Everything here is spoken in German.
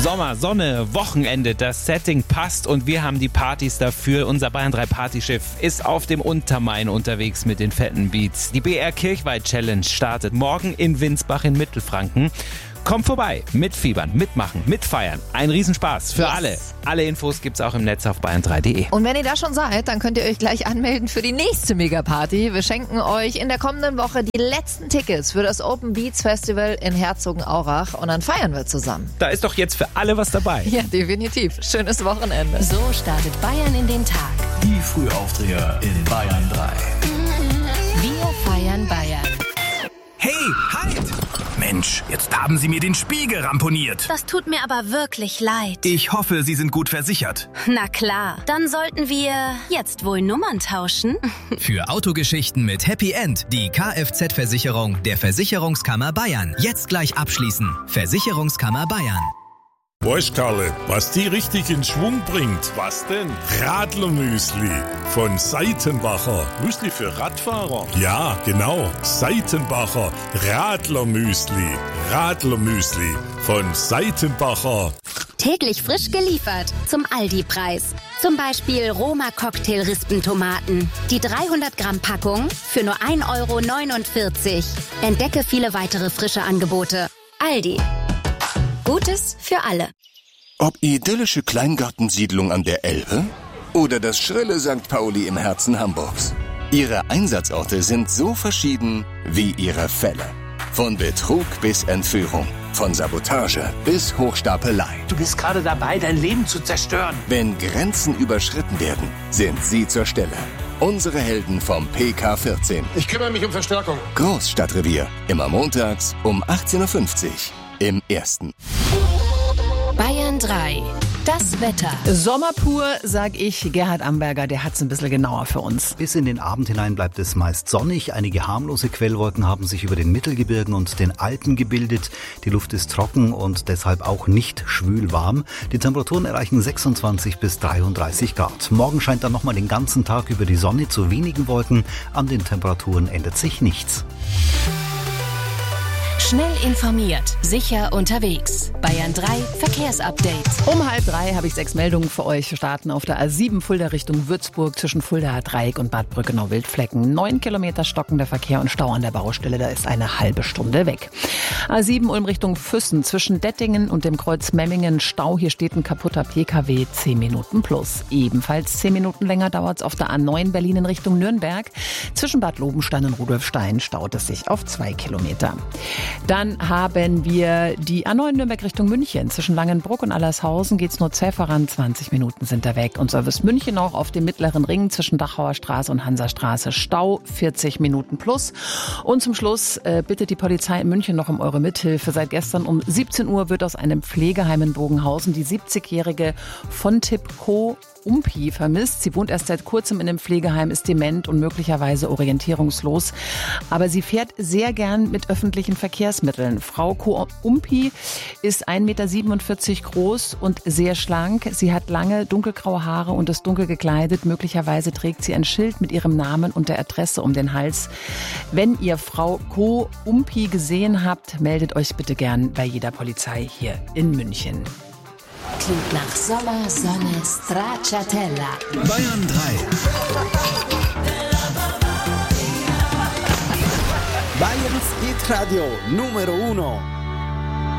Sommer, Sonne, Wochenende, das Setting passt und wir haben die Partys dafür. Unser Bayern 3 Partyschiff ist auf dem Untermain unterwegs mit den fetten Beats. Die BR Kirchweih Challenge startet morgen in Winsbach in Mittelfranken. Kommt vorbei, mitfiebern, mitmachen, mitfeiern. Ein Riesenspaß für alle. Alle Infos gibt's auch im Netz auf bayern3.de. Und wenn ihr da schon seid, dann könnt ihr euch gleich anmelden für die nächste Megaparty. Wir schenken euch in der kommenden Woche die letzten Tickets für das Open Beats Festival in Herzogenaurach und dann feiern wir zusammen. Da ist doch jetzt für alle was dabei. Ja, definitiv. Schönes Wochenende. So startet Bayern in den Tag. Die Frühaufdreher in Bayern 3. Wir feiern Bayern. Hey, halt! Mensch, jetzt haben Sie mir den Spiegel ramponiert. Das tut mir aber wirklich leid. Ich hoffe, Sie sind gut versichert. Na klar, dann sollten wir jetzt wohl Nummern tauschen. Für Autogeschichten mit Happy End die Kfz-Versicherung der Versicherungskammer Bayern. Jetzt gleich abschließen. Versicherungskammer Bayern. Weißt Karle, was die richtig in Schwung bringt? Was denn? Radlermüsli von Seitenbacher. Müsli für Radfahrer? Ja, genau. Seitenbacher Radlermüsli. Radlermüsli von Seitenbacher. Täglich frisch geliefert zum Aldi-Preis. Zum Beispiel Roma Cocktail-Rispentomaten. Die 300 Gramm Packung für nur 1,49 €. Entdecke viele weitere frische Angebote. Aldi. Gutes für alle. Ob idyllische Kleingartensiedlung an der Elbe oder das schrille St. Pauli im Herzen Hamburgs. Ihre Einsatzorte sind so verschieden wie ihre Fälle. Von Betrug bis Entführung, von Sabotage bis Hochstapelei. Du bist gerade dabei, dein Leben zu zerstören. Wenn Grenzen überschritten werden, sind sie zur Stelle. Unsere Helden vom PK14. Ich kümmere mich um Verstärkung. Großstadtrevier. Immer montags um 18:50 Uhr. Im Ersten. Bayern 3. Das Wetter. Sommer pur, sag ich. Gerhard Amberger, der hat's ein bisschen genauer für uns. Bis in den Abend hinein bleibt es meist sonnig. Einige harmlose Quellwolken haben sich über den Mittelgebirgen und den Alpen gebildet. Die Luft ist trocken und deshalb auch nicht schwül warm. Die Temperaturen erreichen 26 bis 33 Grad. Morgen scheint dann nochmal den ganzen Tag über die Sonne zu wenigen Wolken. An den Temperaturen ändert sich nichts. Schnell informiert, sicher unterwegs. Bayern 3 Verkehrsupdate. Um 2:30 habe ich 6 Meldungen für euch. Wir starten auf der A7 Fulda Richtung Würzburg zwischen Fuldaer Dreieck und Bad Brückenau-Wildflecken. 9 Kilometer stockender Verkehr und Stau an der Baustelle. Da ist eine halbe Stunde weg. A7 Ulm Richtung Füssen zwischen Dettingen und dem Kreuz Memmingen. Stau. Hier steht ein kaputter PKW. 10 Minuten plus. Ebenfalls 10 Minuten länger dauert es auf der A9 Berlin in Richtung Nürnberg. Zwischen Bad Lobenstein und Rudolfstein staut es sich auf 2 Kilometer. Dann haben wir die A9 Nürnberg Richtung München. Zwischen Langenbruck und Allershausen geht's nur zäh voran. 20 Minuten sind da weg. Und Service München auch auf dem mittleren Ring zwischen Dachauer Straße und Hansastraße. Stau 40 Minuten plus. Und zum Schluss bittet die Polizei in München noch um eure Mithilfe. Seit gestern um 17 Uhr wird aus einem Pflegeheim in Bogenhausen die 70-jährige Fontip Co. Umpi vermisst. Sie wohnt erst seit kurzem in einem Pflegeheim, ist dement und möglicherweise orientierungslos. Aber sie fährt sehr gern mit öffentlichen Verkehrsmitteln. Frau Co. Umpi ist 1,47 Meter groß und sehr schlank. Sie hat lange dunkelgraue Haare und ist dunkel gekleidet. Möglicherweise trägt sie ein Schild mit ihrem Namen und der Adresse um den Hals. Wenn ihr Frau Co. Umpi gesehen habt, meldet euch bitte gern bei jeder Polizei hier in München. Klingt nach Sommer, Sonne, Stracciatella. Bayern 3. Bayerns Hit Radio Numero 1.